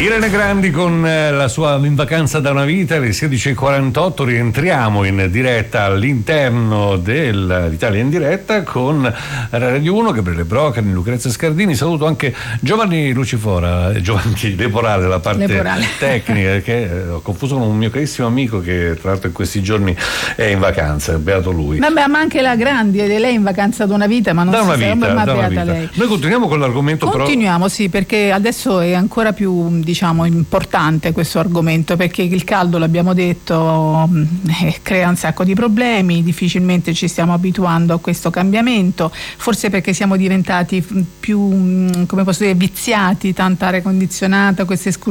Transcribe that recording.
Irene Grandi con la sua In vacanza da una vita, alle 16:48 rientriamo in diretta all'interno dell'Italia in diretta con Radio 1, Gabriele Brocani, Lucrezia Scardini. Saluto anche Giovanni Giovanni Leporale, la parte tecnica, che ho confuso con un mio carissimo amico che tra l'altro in questi giorni è in vacanza, beato lui. Vabbè, ma anche la Grandi, ed è lei in vacanza da una vita, ma non da si una sa, vita, ma da una beata vita. lei. Noi continuiamo con l'argomento, Continuiamo, sì, perché adesso è ancora più, diciamo, importante questo argomento, perché il caldo, l'abbiamo detto, crea un sacco di problemi, difficilmente ci stiamo abituando a questo cambiamento, forse perché siamo diventati più, come posso dire, viziati, tanta aria condizionata, queste